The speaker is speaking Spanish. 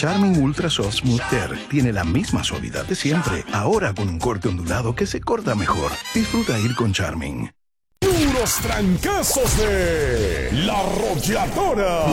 Charmin Ultra Soft Smooth Tear tiene la misma suavidad de siempre, ahora con un corte ondulado que se corta mejor. Disfruta ir con Charmin. Puros trancazos de La Arrolladora.